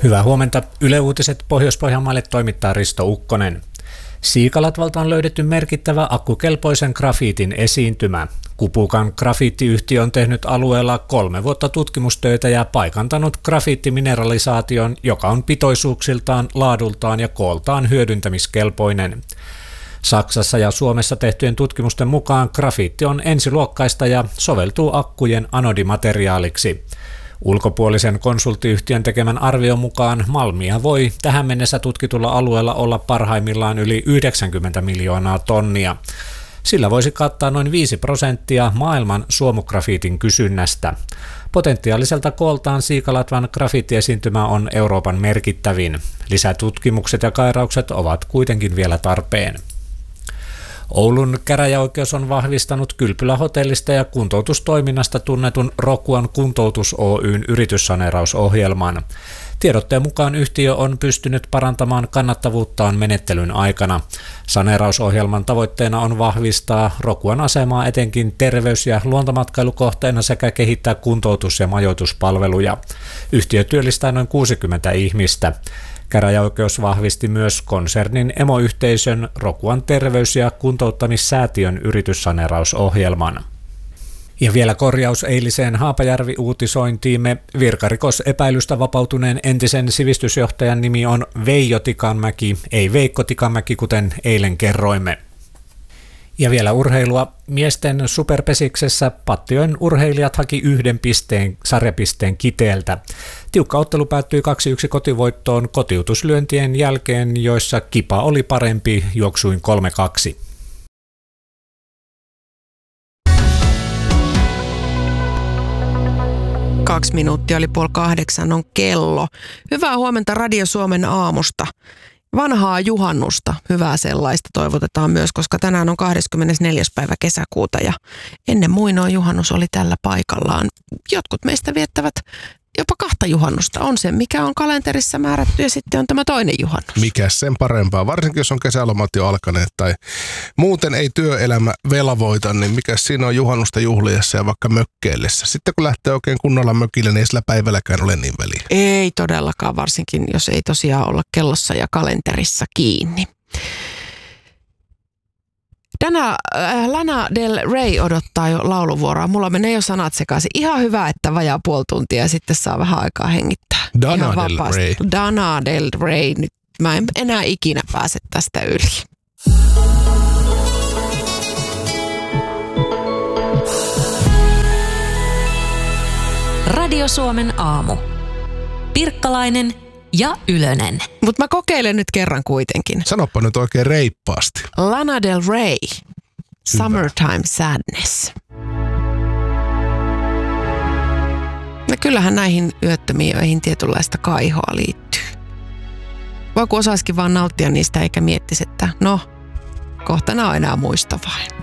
Hyvää huomenta. Yle Uutiset Pohjois-Pohjanmaalle toimittaa Risto Ukkonen. Siikalatvalta on löydetty merkittävä akkukelpoisen grafiitin esiintymä. Kupukan grafiittiyhtiö on tehnyt alueella 3 vuotta tutkimustöitä ja paikantanut grafiittimineralisaation, joka on pitoisuuksiltaan, laadultaan ja kooltaan hyödyntämiskelpoinen. Saksassa ja Suomessa tehtyjen tutkimusten mukaan grafiitti on ensiluokkaista ja soveltuu akkujen anodimateriaaliksi. Ulkopuolisen konsulttiyhtiön tekemän arvion mukaan malmia voi tähän mennessä tutkitulla alueella olla parhaimmillaan yli 90 miljoonaa tonnia. Sillä voisi kattaa noin 5% maailman suomugrafiitin kysynnästä. Potentiaaliselta kooltaan Siikalatvan grafiittiesiintymä on Euroopan merkittävin. Lisätutkimukset ja kairaukset ovat kuitenkin vielä tarpeen. Oulun käräjäoikeus on vahvistanut Kylpylä-hotellista ja kuntoutustoiminnasta tunnetun Rokuan Kuntoutus Oyn yrityssaneerausohjelman. Tiedotteen mukaan yhtiö on pystynyt parantamaan kannattavuuttaan menettelyn aikana. Saneerausohjelman tavoitteena on vahvistaa Rokuan asemaa etenkin terveys- ja luontomatkailukohteena sekä kehittää kuntoutus- ja majoituspalveluja. Yhtiö työllistää noin 60 ihmistä. Käräjäoikeus vahvisti myös konsernin emoyhteisön Rokuan terveys- ja kuntouttamissäätiön yrityssaneerausohjelman. Ja vielä korjaus eiliseen Haapajärvi-uutisointiimme. Virkarikosepäilystä vapautuneen entisen sivistysjohtajan nimi on Veijo Tikanmäki, ei Veikko Tikanmäki, kuten eilen kerroimme. Ja vielä urheilua. Miesten superpesiksessä Pattijoen urheilijat haki 1 sarjapisteen Kiteeltä. Tiukka ottelu päättyi 2-1 kotivoittoon kotiutuslyöntien jälkeen, joissa Kipa oli parempi juoksuin 3-2. Kaksi minuuttia oli 7:30 on kello. Hyvää huomenta Radio Suomen aamusta. Vanhaa juhannusta, hyvää sellaista toivotetaan myös, koska tänään on 24. päivä kesäkuuta ja ennen muinoin juhannus oli tällä paikallaan. Jotkut meistä viettävät jopa 2 juhannusta. On se, mikä on kalenterissa määrätty ja sitten on tämä toinen juhannus. Mikä sen parempaa, varsinkin jos on kesälomat jo alkaneet tai muuten ei työelämä velvoita, niin mikä siinä on juhannusta juhliessa ja vaikka mökkeellessä. Sitten kun lähtee oikein kunnolla mökille, niin ei sillä päivälläkään ole niin väliä. Ei todellakaan, varsinkin jos ei tosiaan olla kellossa ja kalenterissa kiinni. Lana Del Rey odottaa jo lauluvuoroa. Mulla menee jo sanat sekaisin. Ihan hyvä, että vajaa puoli tuntia ja sitten saa vähän aikaa hengittää. Dana Del Rey. Nyt mä en enää ikinä pääse tästä yli. Radio Suomen aamu. Pirkkalainen ja Ylönen. Mutta mä kokeilen nyt kerran kuitenkin. Sanoppa nyt oikein reippaasti. Lana Del Rey. Summertime Sadness. Ja kyllähän näihin yöttömiin joihin tietynlaista kaihoa liittyy. Voi kun osaisikin vaan nauttia niistä eikä miettisi, että no, kohta nämä on enää muista vain.